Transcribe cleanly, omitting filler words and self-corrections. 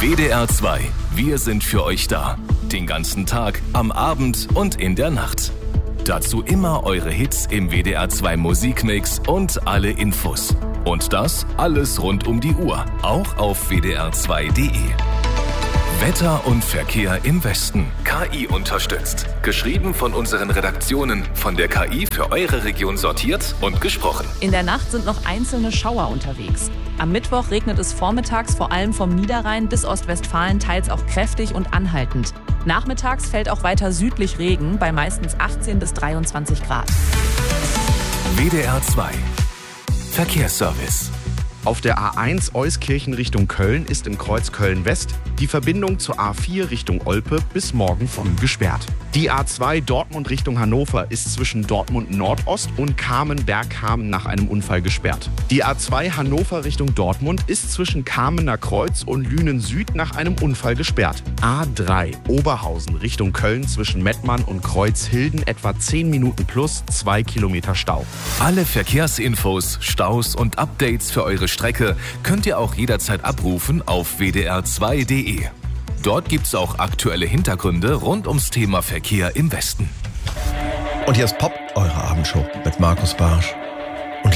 WDR 2. Wir sind für euch da. Den ganzen Tag, am Abend und in der Nacht. Dazu immer eure Hits im WDR 2 Musikmix und alle Infos. Und das alles rund um die Uhr, auch auf wdr2.de. Wetter und Verkehr im Westen. KI unterstützt. Geschrieben von unseren Redaktionen, von der KI für eure Region sortiert und gesprochen. In der Nacht sind noch einzelne Schauer unterwegs. Am Mittwoch regnet es vormittags vor allem vom Niederrhein bis Ostwestfalen teils auch kräftig und anhaltend. Nachmittags fällt auch weiter südlich Regen bei meistens 18 bis 23 Grad. WDR 2. Verkehrsservice. Auf der A1 Euskirchen Richtung Köln ist im Kreuz Köln-West die Verbindung zur A4 Richtung Olpe bis morgen früh gesperrt. Die A2 Dortmund Richtung Hannover ist zwischen Dortmund Nordost und Kamen-Bergkamen nach einem Unfall gesperrt. Die A2 Hannover Richtung Dortmund ist zwischen Kamener Kreuz und Lünen Süd nach einem Unfall gesperrt. A3 Oberhausen Richtung Köln zwischen Mettmann und Kreuzhilden etwa 10 Minuten plus 2 Kilometer Stau. Alle Verkehrsinfos, Staus und Updates für eure Strecke könnt ihr auch jederzeit abrufen auf wdr2.de. Dort gibt's auch aktuelle Hintergründe rund ums Thema Verkehr im Westen. Und hier ist Pop, eure Abendshow mit Markus Barsch.